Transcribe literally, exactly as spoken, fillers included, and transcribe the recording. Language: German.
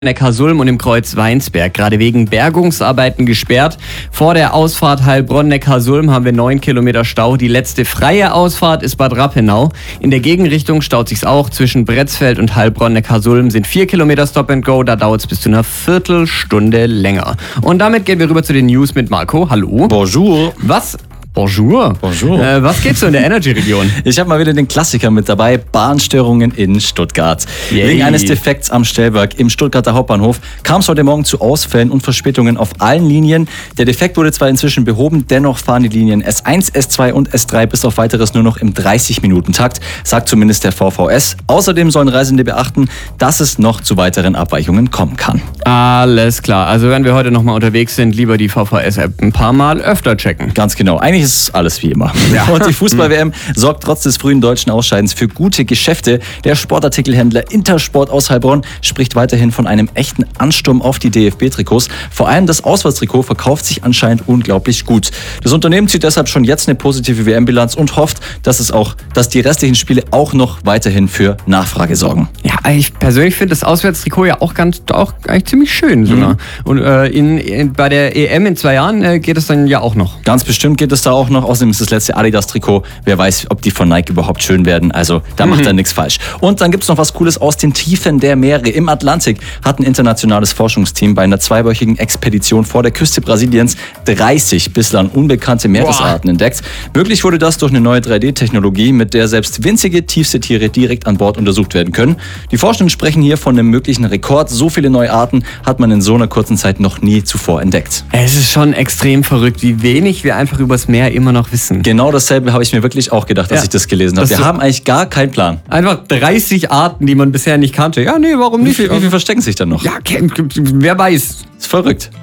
Neckarsulm und im Kreuz Weinsberg, gerade wegen Bergungsarbeiten gesperrt. Vor der Ausfahrt Heilbronn-Neckarsulm haben wir neun Kilometer Stau. Die letzte freie Ausfahrt ist Bad Rappenau. In der Gegenrichtung staut sich's auch. Zwischen Bretzfeld und Heilbronn-Neckarsulm sind vier Kilometer Stop and Go. Da dauert es bis zu einer Viertelstunde länger. Und damit gehen wir rüber zu den News mit Marco. Hallo. Bonjour. Was? Bonjour. Bonjour. Äh, was gibt's so in der Energy-Region? Ich habe mal wieder den Klassiker mit dabei, Bahnstörungen in Stuttgart. Yay. Wegen eines Defekts am Stellwerk im Stuttgarter Hauptbahnhof kam es heute Morgen zu Ausfällen und Verspätungen auf allen Linien. Der Defekt wurde zwar inzwischen behoben, dennoch fahren die Linien S eins, S zwei und S drei bis auf weiteres nur noch im dreißig-Minuten-Takt, sagt zumindest der V V S. Außerdem sollen Reisende beachten, dass es noch zu weiteren Abweichungen kommen kann. Alles klar. Also wenn wir heute nochmal unterwegs sind, lieber die V V S-App ein paar Mal öfter checken. Ganz genau. Eigentlich ist alles wie immer. Ja. Und die Fußball-W M sorgt trotz des frühen deutschen Ausscheidens für gute Geschäfte. Der Sportartikelhändler Intersport aus Heilbronn spricht weiterhin von einem echten Ansturm auf die D F B-Trikots. Vor allem das Auswärtstrikot verkauft sich anscheinend unglaublich gut. Das Unternehmen zieht deshalb schon jetzt eine positive W M-Bilanz und hofft, dass es auch, dass die restlichen Spiele auch noch weiterhin für Nachfrage sorgen. Ja, ich persönlich finde das Auswärtstrikot ja auch ganz, auch eigentlich ziemlich schön sogar. Mhm. Und äh, in, in, bei der E M in zwei Jahren äh, geht es dann ja auch noch. Ganz bestimmt geht es da auch noch. Außerdem ist das letzte Adidas-Trikot. Wer weiß, ob die von Nike überhaupt schön werden. Also da macht mhm. er nichts falsch. Und dann gibt es noch was Cooles aus den Tiefen der Meere. Im Atlantik hat ein internationales Forschungsteam bei einer zweiwöchigen Expedition vor der Küste Brasiliens dreißig bislang unbekannte Meeresarten Boah. entdeckt. Möglich wurde das durch eine neue drei D-Technologie, mit der selbst winzige, tiefste Tiere direkt an Bord untersucht werden können. Die Forschenden sprechen hier von einem möglichen Rekord. So viele neue Arten hat man in so einer kurzen Zeit noch nie zuvor entdeckt. Es ist schon extrem verrückt, wie wenig wir einfach übers Meer immer noch wissen. Genau dasselbe habe ich mir wirklich auch gedacht, als ja, ich das gelesen habe. Wir so haben eigentlich gar keinen Plan. Einfach dreißig Arten, die man bisher nicht kannte. Ja, nee, warum nicht? Wie viel, wie viel verstecken sich dann noch? Ja, wer weiß. Ist verrückt.